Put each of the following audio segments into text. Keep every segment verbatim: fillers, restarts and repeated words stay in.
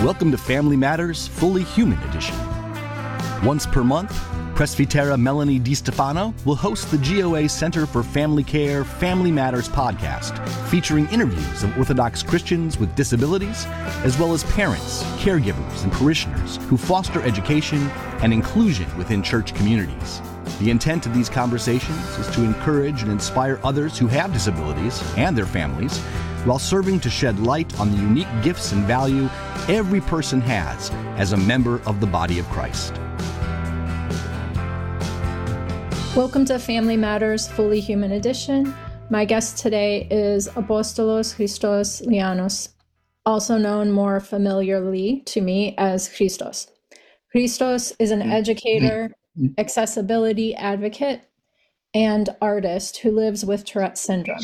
Welcome to Family Matters Fully Human Edition. Once per month, Presbytera Melanie DiStefano will host the G O A Center for Family Care Family Matters podcast, featuring interviews of Orthodox Christians with disabilities, as well as parents, caregivers, and parishioners who foster education and inclusion within church communities. The intent of these conversations is to encourage and inspire others who have disabilities and their families, while serving to shed light on the unique gifts and value every person has as a member of the body of Christ. Welcome to Family Matters Fully Human Edition. My guest today is Apostolos Christos Lianos, also known more familiarly to me as Christos. Christos is an educator, accessibility advocate, and artist who lives with Tourette's syndrome.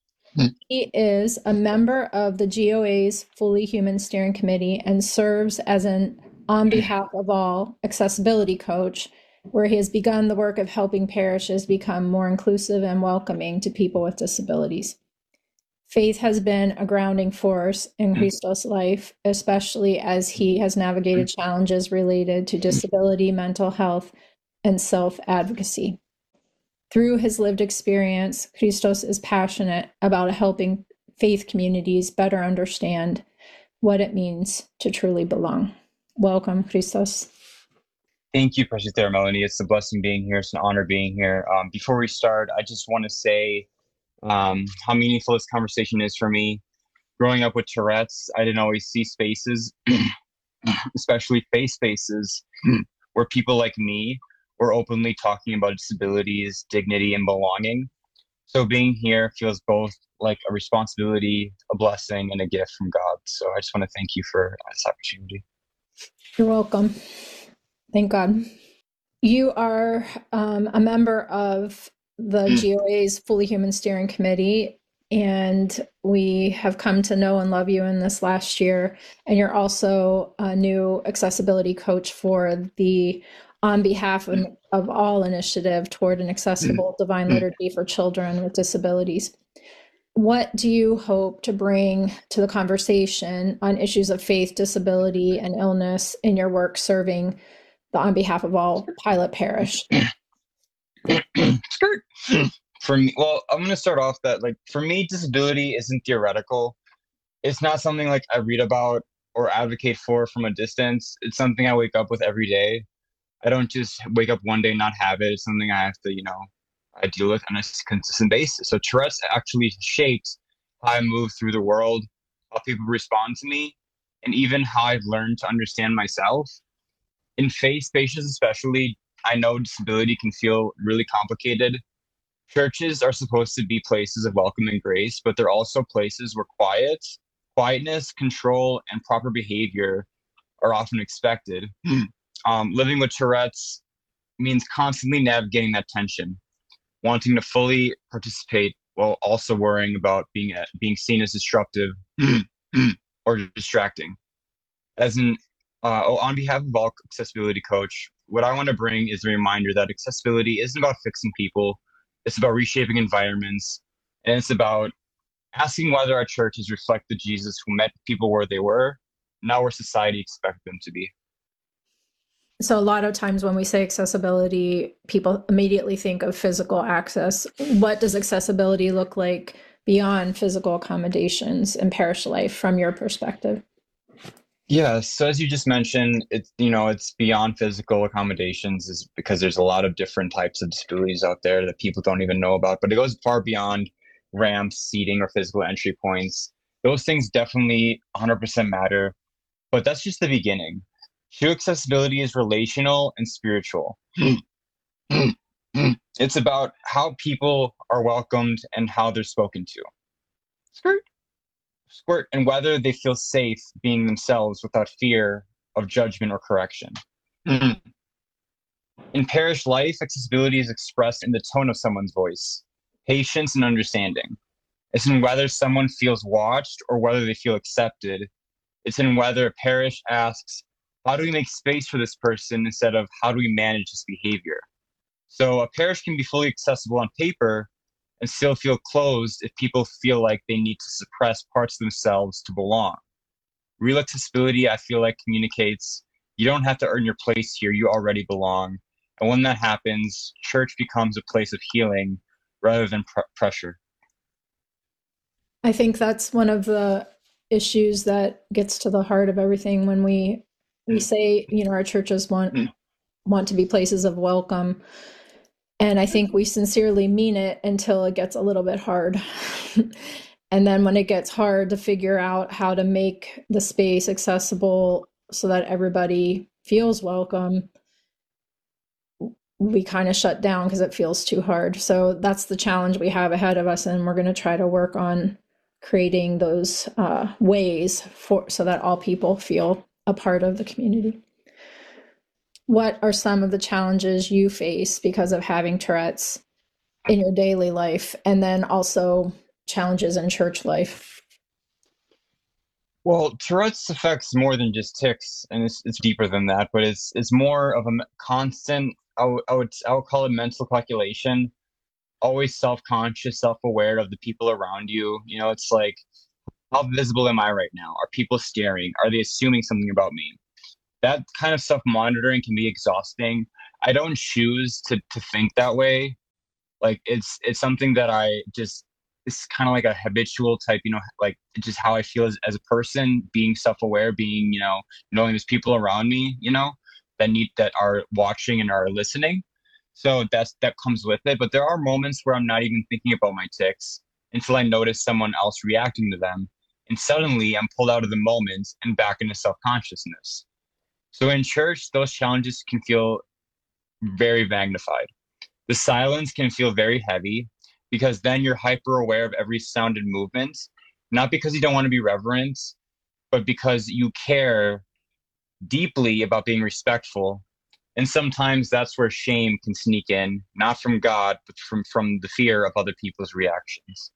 He is a member of the G O A's Fully Human Steering Committee and serves as an On Behalf of All accessibility coach, where he has begun the work of helping parishes become more inclusive and welcoming to people with disabilities. Faith has been a grounding force in Christos' life, especially as he has navigated challenges related to disability, mental health, and self-advocacy. Through his lived experience, Christos is passionate about helping faith communities better understand what it means to truly belong. Welcome, Christos. Thank you, Presbytera Melanie. It's a blessing being here. It's an honor being here. Um, before we start, I just want to say um, how meaningful this conversation is for me. Growing up with Tourette's, I didn't always see spaces, especially face spaces, where people like me were openly talking about disabilities, dignity, and belonging. So being here feels both like a responsibility, a blessing, and a gift from God. So I just want to thank you for this opportunity. You're welcome. Thank God. You are um, a member of the G O A's Fully Human Steering Committee, and we have come to know and love you in this last year. And you're also a new accessibility coach for the On Behalf of, of All initiative toward an accessible divine liturgy for children with disabilities. What do you hope to bring to the conversation on issues of faith, disability, and illness in your work serving the On Behalf of All pilot parish? Skirt. For me, well, I'm going to start off that, like, for me, disability isn't theoretical. It's not something like I read about or advocate for from a distance. It's something I wake up with every day. I don't just wake up one day and not have it. It's something I have to, you know, I deal with on a consistent basis. So Tourette's actually shaped how I move through the world, how people respond to me, and even how I've learned to understand myself. In faith spaces especially, I know disability can feel really complicated. Churches are supposed to be places of welcome and grace, but they're also places where quiet, quietness, control, and proper behavior are often expected. Um, living with Tourette's means constantly navigating that tension, wanting to fully participate while also worrying about being uh, being seen as disruptive or distracting. As an uh, oh, on behalf of all accessibility coach, what I want to bring is a reminder that accessibility isn't about fixing people. It's about reshaping environments, and it's about asking whether our churches reflect the Jesus who met people where they were, not where society expected them to be. So a lot of times when we say accessibility, people immediately think of physical access. What does accessibility look like beyond physical accommodations in parish life from your perspective? Yeah, so as you just mentioned, it's, you know, it's beyond physical accommodations, is because there's a lot of different types of disabilities out there that people don't even know about, but it goes far beyond ramps, seating, or physical entry points. Those things definitely one hundred percent matter, but that's just the beginning. True accessibility is relational and spiritual. It's about how people are welcomed and how they're spoken to. Skirt. Squirt, and whether they feel safe being themselves without fear of judgment or correction. In parish life, accessibility is expressed in the tone of someone's voice, patience and understanding. It's in whether someone feels watched or whether they feel accepted. It's in whether a parish asks, how do we make space for this person instead of how do we manage this behavior? So a parish can be fully accessible on paper and still feel closed if people feel like they need to suppress parts of themselves to belong. Real accessibility, I feel like, communicates you don't have to earn your place here. You already belong. And when that happens, church becomes a place of healing rather than pr- pressure. I think that's one of the issues that gets to the heart of everything when we we say, you know, our churches want want to be places of welcome. And I think we sincerely mean it until it gets a little bit hard. And then when it gets hard to figure out how to make the space accessible so that everybody feels welcome, we kind of shut down because it feels too hard. So that's the challenge we have ahead of us. And we're going to try to work on creating those uh, ways for so that all people feel a part of the community. What are some of the challenges you face because of having Tourette's in your daily life, and then also challenges in church life? Well, Tourette's affects more than just tics, and it's it's deeper than that. But it's it's more of a m- constant. I would I would I would call it mental calculation. Always self-conscious, self-aware of the people around you. You know, it's like, how visible am I right now? Are people staring? Are they assuming something about me? That kind of self-monitoring can be exhausting. I don't choose to to think that way. Like it's it's something that I just it's kind of like a habitual type, you know, like just how I feel as, as a person, being self-aware, being, you know, knowing there's people around me, you know, that need that are watching and are listening. So that's that comes with it. But there are moments where I'm not even thinking about my tics until I notice someone else reacting to them. And suddenly I'm pulled out of the moment and back into self-consciousness. So in church, those challenges can feel very magnified. The silence can feel very heavy because then you're hyper aware of every sound and movement, not because you don't want to be reverent, but because you care deeply about being respectful. And sometimes that's where shame can sneak in, not from God, but from, from the fear of other people's reactions.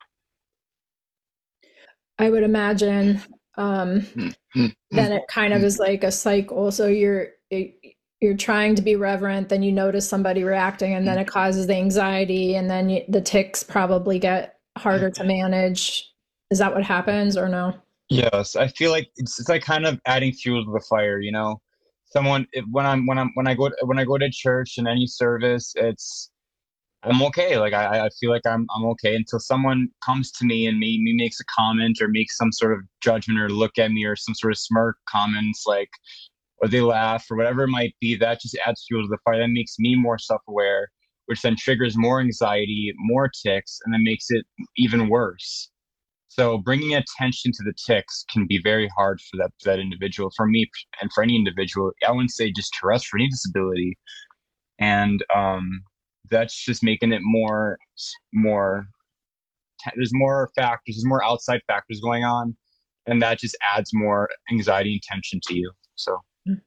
I would imagine um, then it kind of is like a cycle. So you're you're trying to be reverent, then you notice somebody reacting, and then it causes the anxiety, and then you, the tics probably get harder to manage. Is that what happens, or no? Yes, I feel like it's, it's like kind of adding fuel to the fire, you know. Someone if, when I'm when I'm when I go to, when I go to church in any service, it's I'm okay. Like I, I feel like I'm I'm okay until someone comes to me and me, me makes a comment or makes some sort of judgment or look at me or some sort of smirk comments like or they laugh or whatever it might be. That just adds fuel to the fire. That makes me more self-aware, which then triggers more anxiety, more tics, and then makes it even worse. So bringing attention to the tics can be very hard for that for that individual, for me, and for any individual. I wouldn't say just Tourette's, for any disability, and um, that's just making it more more. There's more factors, there's more outside factors going on, and that just adds more anxiety and tension to you. So.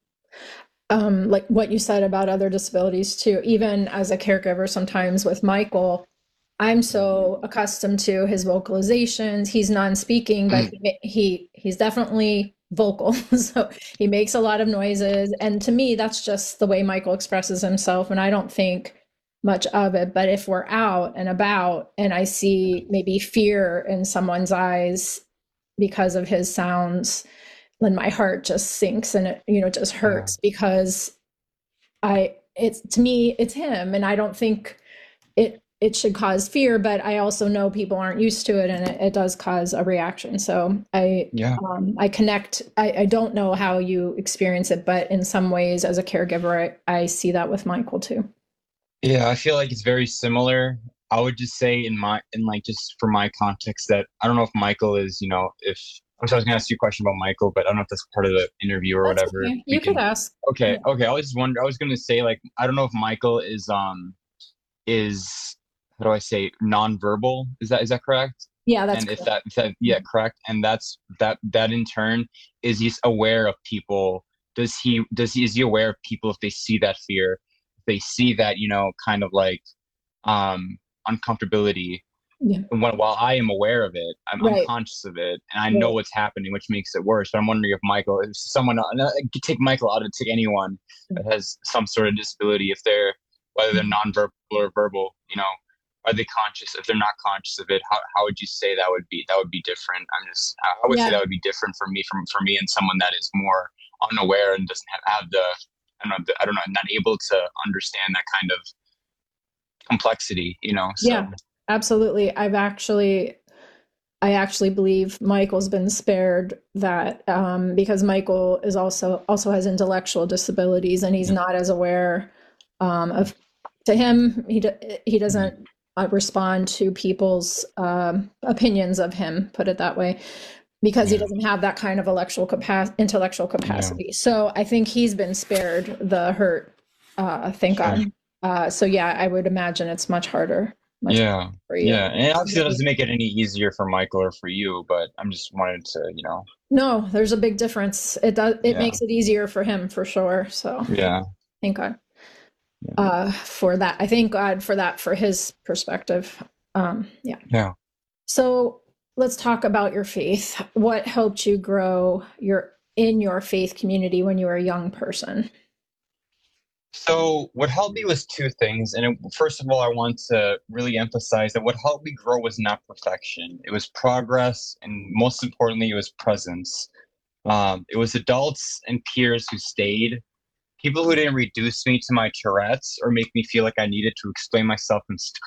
Um, like what you said about other disabilities too, even as a caregiver, sometimes with Michael, I'm so accustomed to his vocalizations. He's non-speaking, but he, he he's definitely vocal. So he makes a lot of noises. And to me, that's just the way Michael expresses himself. And I don't think much of it. But if we're out and about and I see maybe fear in someone's eyes because of his sounds, then my heart just sinks and it, you know, just hurts yeah. because I, it's to me, it's him. And I don't think it, it should cause fear, but I also know people aren't used to it and it, it does cause a reaction. So I, yeah. um, I connect, I, I don't know how you experience it, but in some ways as a caregiver, I, I see that with Michael too. Yeah, I feel like it's very similar. I would just say in my, in like, just for my context that I don't know if Michael is, you know, if, I'm sorry, I was going to ask you a question about Michael, but I don't know if that's part of the interview or that's whatever. Okay. You can, could ask. Okay. Yeah. Okay. I was just wondering, I was going to say like, I don't know if Michael is, um, is, how do I say, nonverbal? Is that, is that correct? Yeah, that's and correct. if that, if that, yeah, correct. And that's, that, that in turn, is he aware of people? Does he, does he, is he aware of people if they see that fear? If they see that, you know, kind of like, um, uncomfortability? Yeah. When, while I am aware of it, I'm, right. I'm conscious of it, and I right. know what's happening, which makes it worse. But I'm wondering if Michael, if someone, take Michael out of it, take anyone that has some sort of disability, if they're, whether they're nonverbal or verbal, you know, are they conscious? If they're not conscious of it, how, how would you say that would be that would be different? I'm just I would say Yeah, that would be different for me from for me and someone that is more unaware and doesn't have, have the I don't know I don't know not able to understand that kind of complexity, you know. So yeah, absolutely. I've actually I actually believe Michael's been spared that um, because Michael is also also has intellectual disabilities and he's not as aware um, of. To him, he he doesn't uh, respond to people's um, opinions of him. Put it that way, because he yeah, doesn't have that kind of intellectual capacity. Intellectual yeah, capacity. So I think he's been spared the hurt. Uh, thank sure. God. Uh, so yeah, I would imagine it's much harder, much harder Yeah, for you. yeah, and obviously it doesn't make it any easier for Michael or for you, but I'm just wanted to, you know, No, there's a big difference. It does. It yeah, makes it easier for him for sure. So yeah, thank God yeah, uh, for that. I thank God for that for his perspective. Um, yeah. yeah. So let's talk about your faith. What helped you grow your in your faith community when you were a young person? So what helped me was two things, and it, first of all, I want to really emphasize that what helped me grow was not perfection; it was progress, and most importantly, it was presence. Um, it was adults and peers who stayed, people who didn't reduce me to my Tourette's or make me feel like I needed to explain myself in